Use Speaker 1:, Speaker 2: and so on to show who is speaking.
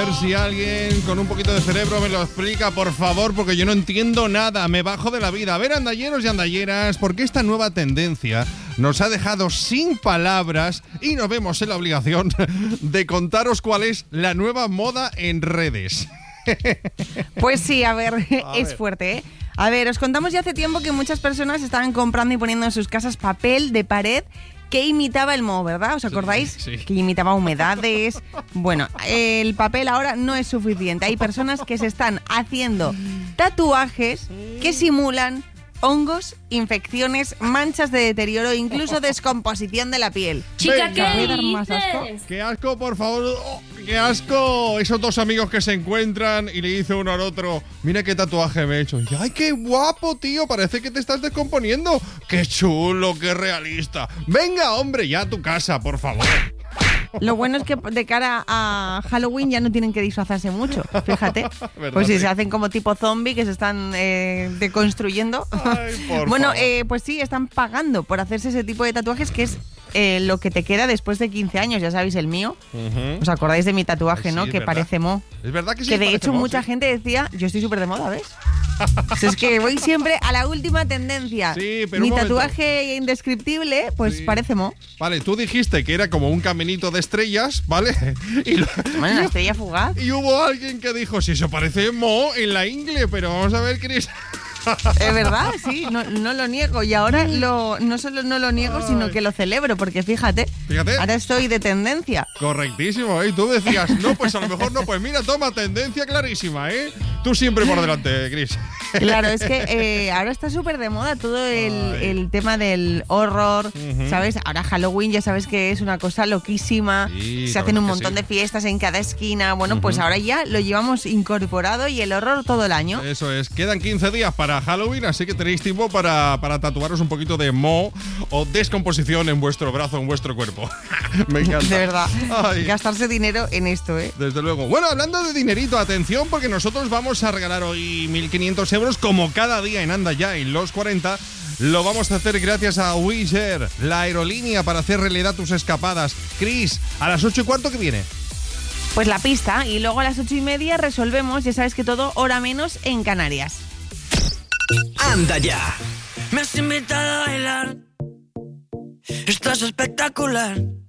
Speaker 1: ver si alguien con un poquito de cerebro me lo explica, por favor, porque yo no entiendo nada, me bajo de la vida. A ver, andalleros y andalleras, ¿por qué esta nueva tendencia nos ha dejado sin palabras y nos vemos en la obligación de contaros cuál es la nueva moda en redes?
Speaker 2: Pues sí, a ver, es fuerte, ¿eh? A ver, os contamos ya hace tiempo que muchas personas estaban comprando y poniendo en sus casas papel de pared que imitaba el moho, ¿verdad? ¿Os acordáis?
Speaker 1: Sí.
Speaker 2: Que imitaba humedades. Bueno, el papel ahora no es suficiente. Hay personas que se están haciendo tatuajes que simulan hongos, infecciones, manchas de deterioro e incluso descomposición de la piel.
Speaker 3: Chica,
Speaker 1: Venga.
Speaker 3: ¿qué
Speaker 2: ¿Puede dar más asco?
Speaker 3: dices?
Speaker 1: ¡Qué asco, por favor! ¡Oh, ¡qué asco! Esos dos amigos que se encuentran y le dice uno al otro, mira qué tatuaje me he hecho. Y, ¡ay, qué guapo, tío! Parece que te estás descomponiendo. ¡Qué chulo, qué realista! Venga, hombre, ya a tu casa, por favor.
Speaker 2: Lo bueno es que de cara a Halloween ya no tienen que disfrazarse mucho, fíjate.
Speaker 1: ¿Verdad,
Speaker 2: Pues si
Speaker 1: sí?
Speaker 2: se hacen como tipo zombie que se están deconstruyendo.
Speaker 1: Ay, por
Speaker 2: Bueno,
Speaker 1: favor.
Speaker 2: pues sí, están pagando por hacerse ese tipo de tatuajes que es lo que te queda después de 15 años. Ya sabéis, el mío.
Speaker 1: Ujú.
Speaker 2: ¿Os acordáis de mi tatuaje,
Speaker 1: Ay,
Speaker 2: no?
Speaker 1: sí,
Speaker 2: Que
Speaker 1: ¿verdad?
Speaker 2: parece mo.
Speaker 1: Es verdad que sí.
Speaker 2: Que de
Speaker 1: parece
Speaker 2: hecho
Speaker 1: mo,
Speaker 2: mucha
Speaker 1: sí.
Speaker 2: gente decía, yo estoy súper de moda, ¿ves? Pues es que voy siempre a la última tendencia.
Speaker 1: Sí, pero
Speaker 2: mi
Speaker 1: un momento.
Speaker 2: tatuaje indescriptible, pues
Speaker 1: Sí.
Speaker 2: parece mo.
Speaker 1: Vale, tú dijiste que era como un caminito de estrellas, ¿vale? Y,
Speaker 2: Bueno, una estrella fugaz.
Speaker 1: y hubo alguien que dijo, si eso parece mo en la ingle, pero vamos a ver, Chris.
Speaker 2: Es verdad, sí, no lo niego. Y ahora no solo no lo niego, sino que lo celebro, porque fíjate, ahora estoy de tendencia.
Speaker 1: Correctísimo, ¿eh? Y tú decías, no, pues a lo mejor no, pues mira, toma, tendencia clarísima, ¿eh? Tú siempre por delante, Chris.
Speaker 2: Claro, es que ahora está súper de moda todo el tema del horror, ¿sabes? Ahora Halloween ya sabes que es una cosa loquísima,
Speaker 1: Sí,
Speaker 2: se
Speaker 1: la
Speaker 2: hacen un
Speaker 1: verdad que
Speaker 2: montón
Speaker 1: sí.
Speaker 2: de fiestas en cada esquina. Bueno, pues ahora ya lo llevamos incorporado y el horror todo el año.
Speaker 1: Eso es, quedan 15 días para Halloween, así que tenéis tiempo para tatuaros un poquito de mo o descomposición en vuestro brazo, en vuestro cuerpo. Me encanta.
Speaker 2: De verdad,
Speaker 1: Ay.
Speaker 2: gastarse dinero en esto, ¿eh?
Speaker 1: Desde luego. Bueno, hablando de dinerito, atención, porque nosotros vamos a regalar hoy 1.500 euros, como cada día en Anda Ya en los 40. Lo vamos a hacer gracias a Wizz Air, la aerolínea para hacer realidad tus escapadas. Chris, a las 8:15 que viene.
Speaker 2: Pues la pista, y luego a las 8:30 resolvemos, ya sabes que todo hora menos en Canarias.
Speaker 4: Anda Ya. Me has invitado a bailar. Estás espectacular.